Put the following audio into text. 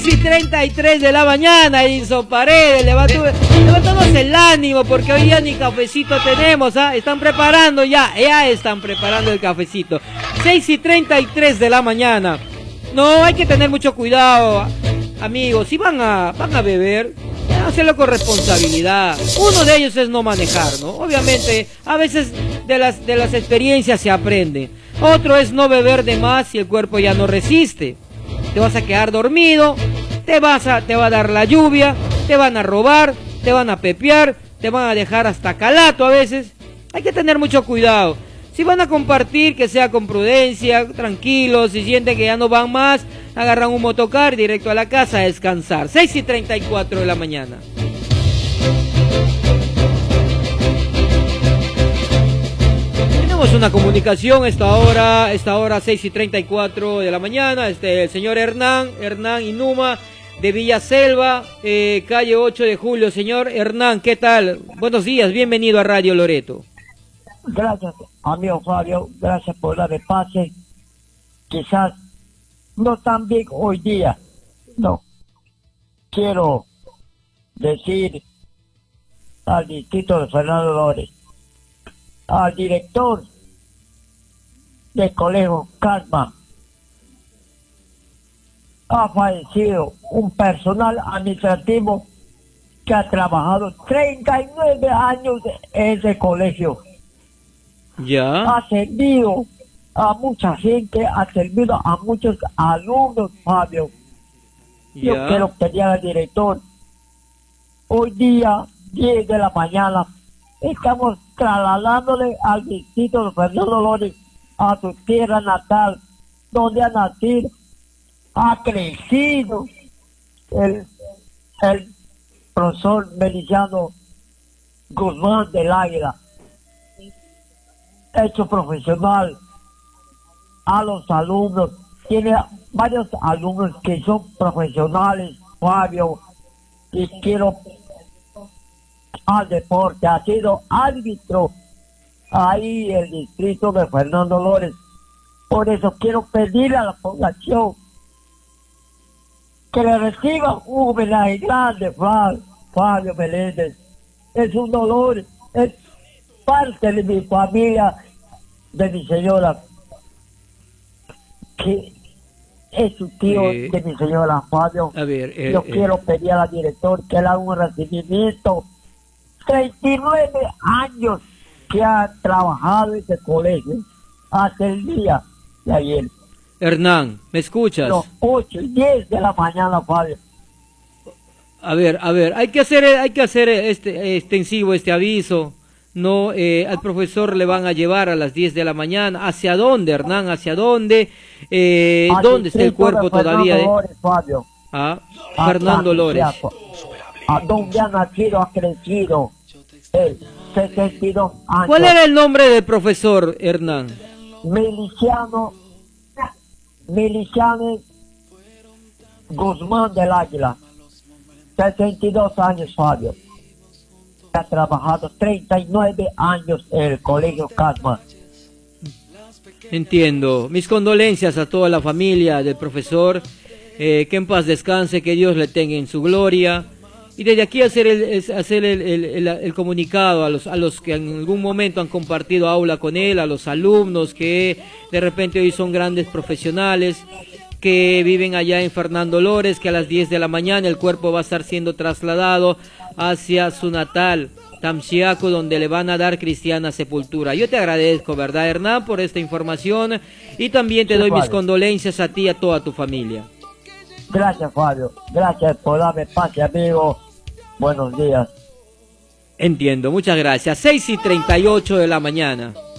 6:33 de la mañana, Edinson Paredes, levantamos el ánimo porque hoy día ni cafecito tenemos, ¿ah? Están preparando ya están preparando el cafecito. 6:33 de la mañana. No, hay que tener mucho cuidado, amigos, si van a beber, hacerlo con responsabilidad. Uno de ellos es no manejar, ¿no? Obviamente, a veces de las experiencias se aprende. Otro es no beber de más y el cuerpo ya no resiste. Te vas a quedar dormido, te va a dar la lluvia, te van a robar, te van a pepear, te van a dejar hasta calato a veces. Hay que tener mucho cuidado. Si van a compartir, que sea con prudencia, tranquilos, si sienten que ya no van más, agarran un motocar directo a la casa a descansar. 6:34 de la mañana. Tenemos una comunicación esta hora 6:34 de la mañana. El señor Hernán Inuma de Villaselva, calle 8 de julio. Señor Hernán, ¿qué tal? Buenos días, bienvenido a Radio Loreto. Gracias, amigo Fabio, gracias por darme pase. Quizás no tan bien hoy día, no. Quiero decir al distrito de Fernando Lores, al director del colegio Casma, ha fallecido un personal administrativo que ha trabajado 39 años en ese colegio. Ya. Ha servido a mucha gente, ha servido a muchos alumnos, Fabio. Yo quiero pedir al director, hoy día, 10 de la mañana, estamos trasladándole al distrito de Fernando Lores, a su tierra natal, donde ha nacido, ha crecido el profesor Meliciano Guzmán del Águila, hecho profesional a los alumnos. Tiene varios alumnos que son profesionales, Fabio, y quiero al deporte, ha sido árbitro ahí en el distrito de Fernando Lores. Por eso quiero pedirle a la población que le reciban un homenaje grande, Fabio Meléndez. Es un dolor, es parte de mi familia, de mi señora, que es su tío de mi señora, Fabio. A ver, yo quiero pedir al director que le haga un recibimiento. 39 años que ha trabajado en este colegio, hasta el día de ayer. Hernán, ¿me escuchas? Los 8 y 10 de la mañana, Fabio. A ver, hay que hacer extensivo este aviso, ¿no? Al profesor le van a llevar a las 10 de la mañana. ¿Hacia dónde, Hernán? ¿Hacia dónde? ¿Dónde está el cuerpo todavía? Lores, Fabio. Fernando Lores. A donde ha nacido, ha crecido. 62 años. ¿Cuál era el nombre del profesor, Hernán? Meliciano Guzmán del Águila. 62 años, Fabio. Ha trabajado 39 años en el colegio Casma. Entiendo. Mis condolencias a toda la familia del profesor. Que en paz descanse, que Dios le tenga en su gloria. Y desde aquí hacer el comunicado a los que en algún momento han compartido aula con él, a los alumnos que de repente hoy son grandes profesionales, que viven allá en Fernando Lores, que a las 10 de la mañana el cuerpo va a estar siendo trasladado hacia su natal, Tamchiaco, donde le van a dar cristiana sepultura. Yo te agradezco, ¿verdad, Hernán, por esta información? Y también te doy mis condolencias a ti y a toda tu familia. Gracias, Fabio. Gracias por darme pase, amigo. Buenos días. Entiendo, muchas gracias. 6:38 de la mañana.